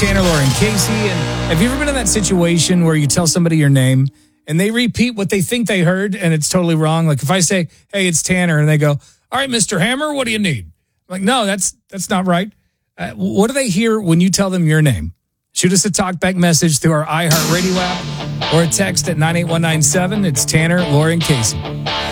Tanner, Laura, and Casey. And have you ever been in that situation where you tell somebody your name and they repeat what they think they heard and it's totally wrong? Like if I say, hey, it's Tanner, and they go, all right, Mr. Hammer, what do you need? I'm like, no, that's not right. What do they hear when you tell them your name? Shoot us a talkback message through our iHeartRadio app or a text at 98197. It's Tanner, Laura, and Casey.